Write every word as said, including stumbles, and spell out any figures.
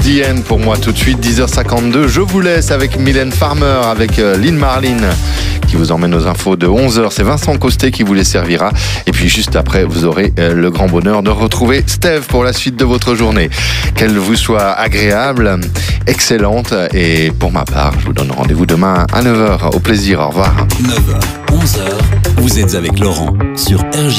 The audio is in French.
The End pour moi tout de suite, dix heures cinquante-deux. Je vous laisse avec Mylène Farmer, avec Lynn Marlin qui vous emmène aux infos de onze heures. C'est Vincent Costet qui vous les servira. Et puis juste après, vous aurez le grand bonheur de retrouver Steve pour la suite de votre journée. Qu'elle vous soit agréable, excellente. Et pour ma part, je vous donne rendez-vous demain à neuf heures. Au plaisir, au revoir. neuf heures, onze heures, vous êtes avec Laurent sur R J.